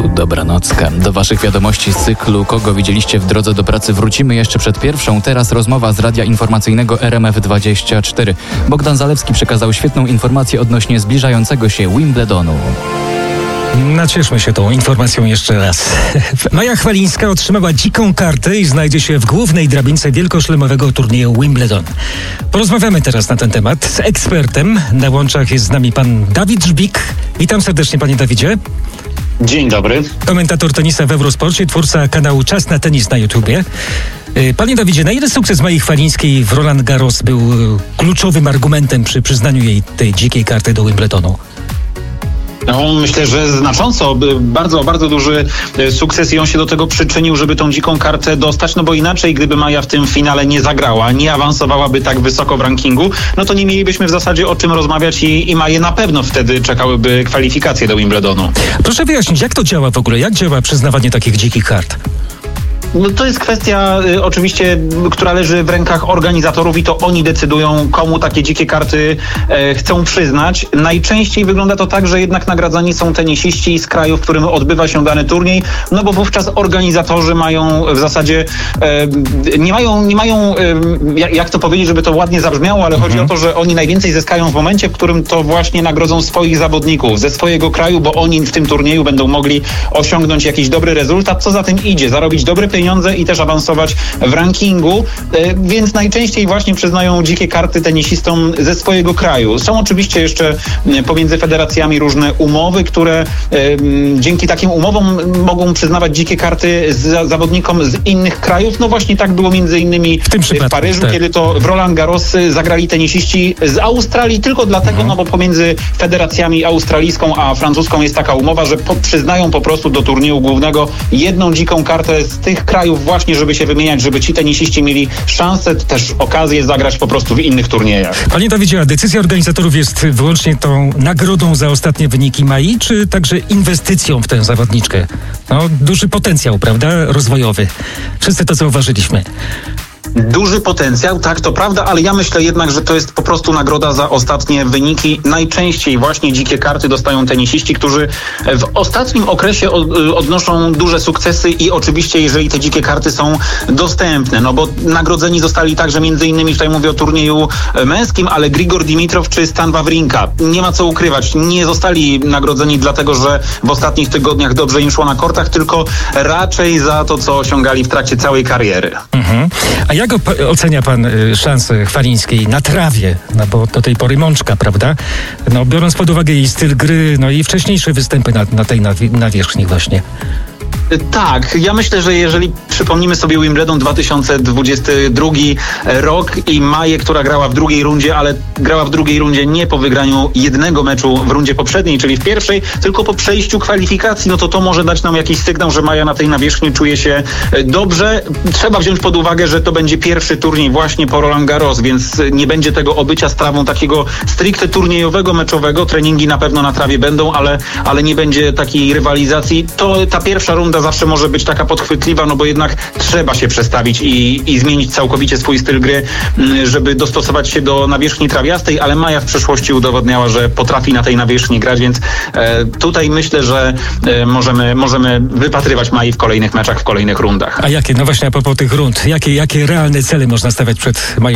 Dobranocka. Do waszych wiadomości z cyklu Kogo widzieliście w drodze do pracy wrócimy jeszcze przed pierwszą. Teraz rozmowa z Radia Informacyjnego RMF24. Bogdan Zalewski przekazał świetną informację odnośnie zbliżającego się Wimbledonu. Nacieszmy się tą informacją jeszcze raz. Maja Chwalińska otrzymała dziką kartę i znajdzie się w głównej drabince wielkoszlemowego turnieju Wimbledon. Porozmawiamy teraz na ten temat z ekspertem. Na łączach jest z nami pan Dawid Żbik. Witam serdecznie, panie Dawidzie. Dzień dobry. Komentator tenisa w Eurosporcie, twórca kanału Czas na tenis na YouTubie. Panie Dawidzie, na ile sukces Mai Chwalińskiej w Roland Garros był kluczowym argumentem przy przyznaniu jej tej dzikiej karty do Wimbledonu? No, myślę, że znacząco, bardzo duży sukces i on się do tego przyczynił, żeby tą dziką kartę dostać, no bo inaczej, gdyby Maja w tym finale nie zagrała, nie awansowałaby tak wysoko w rankingu, no to nie mielibyśmy w zasadzie o czym rozmawiać i Maje na pewno wtedy czekałyby kwalifikacje do Wimbledonu. Proszę wyjaśnić, jak to działa w ogóle? Jak działa przyznawanie takich dzikich kart? No to jest kwestia oczywiście, która leży w rękach organizatorów i to oni decydują, komu takie dzikie karty chcą przyznać. Najczęściej wygląda to tak, że jednak nagradzani są tenisiści z kraju, w którym odbywa się dany turniej, no bo wówczas organizatorzy mają w zasadzie, nie mają jak to powiedzieć, żeby to ładnie zabrzmiało, ale chodzi o to, że oni najwięcej zyskają w momencie, w którym to właśnie nagrodzą swoich zawodników ze swojego kraju, bo oni w tym turnieju będą mogli osiągnąć jakiś dobry rezultat, co za tym idzie, zarobić dobre pieniądze i też awansować w rankingu, więc najczęściej właśnie przyznają dzikie karty tenisistom ze swojego kraju. Są oczywiście jeszcze pomiędzy federacjami różne umowy, które dzięki takim umowom mogą przyznawać dzikie karty zawodnikom z innych krajów. No właśnie tak było między innymi w Paryżu, tak. Kiedy to w Roland Garros zagrali tenisiści z Australii tylko dlatego, no bo pomiędzy federacjami australijską a francuską jest taka umowa, że przyznają po prostu do turnieju głównego jedną dziką kartę z tych krajów właśnie, żeby się wymieniać, żeby ci tenisiści mieli szansę, też okazję zagrać po prostu w innych turniejach. Panie Dawidzie, a decyzja organizatorów jest wyłącznie tą nagrodą za ostatnie wyniki Mai, czy także inwestycją w tę zawodniczkę? No, duży potencjał, prawda? Rozwojowy. Wszyscy to zauważyliśmy. Duży potencjał, tak, to prawda, ale ja myślę jednak, że to jest po prostu nagroda za ostatnie wyniki. Najczęściej właśnie dzikie karty dostają tenisiści, którzy w ostatnim okresie odnoszą duże sukcesy i oczywiście, jeżeli te dzikie karty są dostępne, no bo nagrodzeni zostali także między innymi, tutaj mówię o turnieju męskim, ale Grigor Dimitrow czy Stan Wawrinka. Nie ma co ukrywać, nie zostali nagrodzeni dlatego, że w ostatnich tygodniach dobrze im szło na kortach, tylko raczej za to, co osiągali w trakcie całej kariery. A jak ocenia pan szansę Chwalińskiej na trawie? No bo do tej pory mączka, prawda? No biorąc pod uwagę jej styl gry, no i wcześniejsze występy na tej nawierzchni właśnie. Tak, ja myślę, że jeżeli przypomnimy sobie Wimbledon 2022 rok i Maję, która grała w drugiej rundzie, ale grała w drugiej rundzie nie po wygraniu jednego meczu w rundzie poprzedniej, czyli w pierwszej, tylko po przejściu kwalifikacji, no to może dać nam jakiś sygnał, że Maja na tej nawierzchni czuje się dobrze. Trzeba wziąć pod uwagę, że to będzie pierwszy turniej właśnie po Roland Garros, więc nie będzie tego obycia z trawą takiego stricte turniejowego, meczowego. Treningi na pewno na trawie będą, ale nie będzie takiej rywalizacji. To ta pierwsza runda zawsze może być taka podchwytliwa, no bo jednak trzeba się przestawić i zmienić całkowicie swój styl gry, żeby dostosować się do nawierzchni trawiastej, ale Maja w przeszłości udowodniała, że potrafi na tej nawierzchni grać, więc tutaj myślę, że możemy wypatrywać Mai w kolejnych meczach, w kolejnych rundach. A jakie, no właśnie a propos tych rund, jakie realne cele można stawiać przed Mają